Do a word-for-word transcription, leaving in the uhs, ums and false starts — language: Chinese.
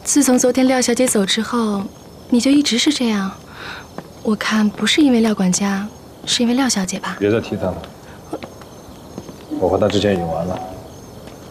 自从昨天廖小姐走之后，你就一直是这样。我看不是因为廖管家，是因为廖小姐吧？ 别再提她了，我和她之间已经完了。